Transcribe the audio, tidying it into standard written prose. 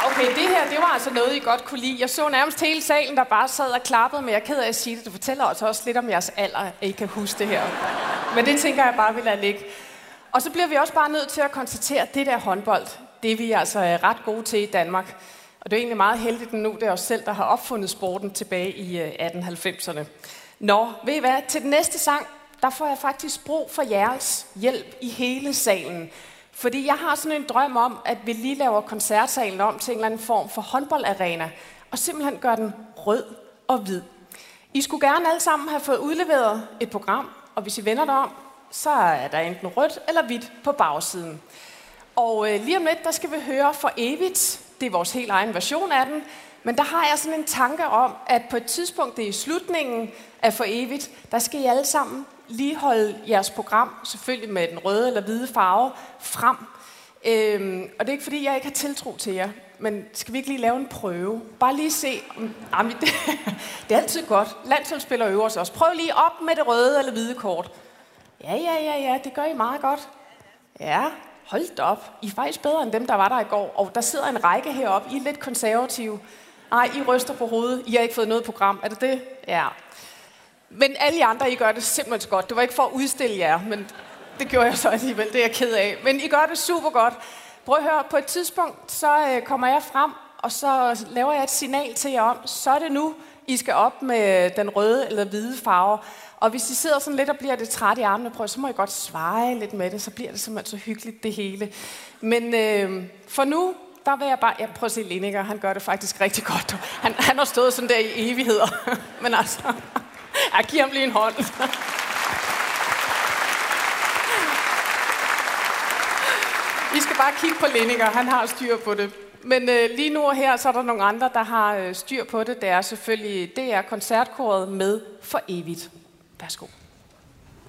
Okay, det her, det var altså noget, I godt kunne lide. Jeg så nærmest hele salen, der bare sad og klappede, men jeg er ked af at sige det. Det fortæller også lidt om jeres alder, at I kan huske det her. Men det tænker jeg bare, vi lader ligge. Og så bliver vi også bare nødt til at konstatere, at det der håndbold, det er vi altså ret gode til i Danmark. Og det er egentlig meget heldigt nu, det er os selv, der har opfundet sporten tilbage i 1890'erne. Nå, ved I hvad? Til den næste sang, der får jeg faktisk brug for jeres hjælp i hele salen. Fordi jeg har sådan en drøm om, at vi lige laver koncertsalen om til en eller anden form for håndboldarena, og simpelthen gør den rød og hvid. I skulle gerne alle sammen have fået udleveret et program, og hvis I vender det om, så er der enten rødt eller hvidt på bagsiden. Og lige om lidt, der skal vi høre For Evigt. Det er vores helt egen version af den. Men der har jeg sådan en tanke om, at på et tidspunkt, det er i slutningen af For Evigt, der skal I alle sammen lige holde jeres program, selvfølgelig med den røde eller hvide farve, frem. Og det er ikke fordi, jeg ikke har tiltro til jer, men skal vi ikke lige lave en prøve? Bare lige se. Det er altid godt. Landsholdsspillere øver sig også. Prøv lige op med det røde eller hvide kort. Ja, det gør I meget godt. Ja, hold da op. I er faktisk bedre end dem, der var der i går. Og der sidder en række heroppe. I er lidt konservative. Nej, I ryster på hovedet. I har ikke fået noget program. Er det det? Ja. Men alle jer andre, I gør det simpelthen godt. Det var ikke for at udstille jer, men det gjorde jeg så alligevel. Det er jeg ked af. Men I gør det super godt. Prøv at høre, på et tidspunkt, så kommer jeg frem, og så laver jeg et signal til jer om, så er det nu, I skal op med den røde eller hvide farve. Og hvis I sidder sådan lidt og bliver lidt træt i armene, så må I godt svare lidt med det, så bliver det simpelthen så hyggeligt det hele. Men for nu, der vil jeg bare... Jeg prøver at se Lineker, han gør det faktisk rigtig godt. Han har stået sådan der i evigheder. Men altså... Jeg giver ham lige en hånd. I skal bare kigge på Lineker, han har styr på det. Men lige nu og her, så er der nogle andre, der har styr på det. Det er selvfølgelig DR Koncertkoret med For Evigt. Værsgo.